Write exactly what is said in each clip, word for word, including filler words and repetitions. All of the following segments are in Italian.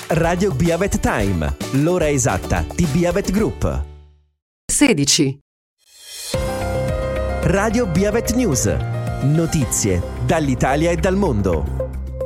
Radio Biavet Time, l'ora esatta di Biavet Group. sedici. Radio Biavet News, notizie dall'Italia e dal mondo.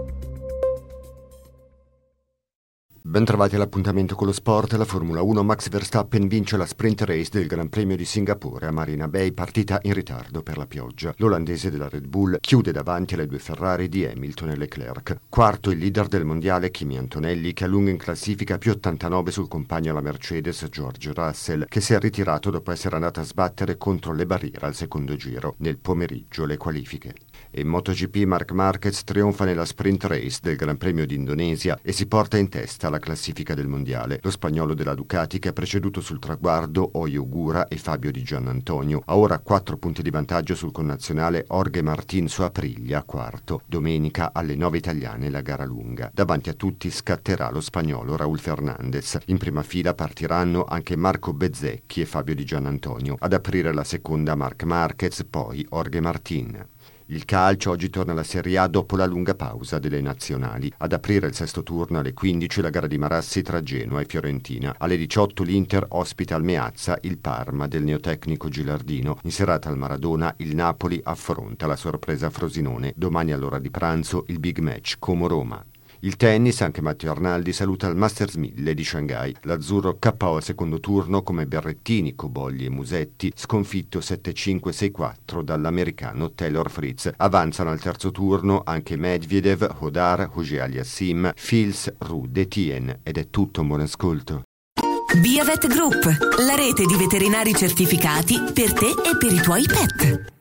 Bentrovati all'appuntamento con lo sport. La Formula uno. Max Verstappen vince la sprint race del Gran Premio di Singapore a Marina Bay, partita in ritardo per la pioggia. L'olandese della Red Bull chiude davanti alle due Ferrari di Hamilton e Leclerc. Quarto il leader del mondiale Kimi Antonelli, che allunga in classifica più ottantanove sul compagno alla Mercedes George Russell, che si è ritirato dopo essere andato a sbattere contro le barriere al secondo giro. Nel pomeriggio le qualifiche. E in MotoGP Marc Marquez trionfa nella sprint race del Gran Premio di Indonesia e si porta in testa alla classifica del mondiale. Lo spagnolo della Ducati, che ha preceduto sul traguardo Oyo Gura e Fabio Di Giannantonio, ha ora quattro punti di vantaggio sul connazionale Jorge Martín su Aprilia, quarto. Domenica alle nove italiane la gara lunga. Davanti a tutti scatterà lo spagnolo Raúl Fernández. In prima fila partiranno anche Marco Bezzecchi e Fabio Di Giannantonio. Ad aprire la seconda Marc Marquez, poi Jorge Martín. Il calcio oggi torna alla Serie A dopo la lunga pausa delle nazionali. Ad aprire il sesto turno alle quindici la gara di Marassi tra Genoa e Fiorentina. Alle diciotto l'Inter ospita al Meazza il Parma del neotecnico Gilardino. In serata al Maradona il Napoli affronta la sorpresa Frosinone. Domani all'ora di pranzo il big match Como-Roma. Il tennis, anche Matteo Arnaldi saluta il Masters mille di Shanghai. L'Azzurro K O al secondo turno come Berrettini, Cobolli e Musetti, sconfitto sette cinque sei quattro dall'americano Taylor Fritz. Avanzano al terzo turno anche Medvedev, Hodar, Auger-Aliassime, Fils, Ruud e Tien. Ed è tutto, un buon ascolto. Biavet Group, la rete di veterinari certificati per te e per i tuoi pet.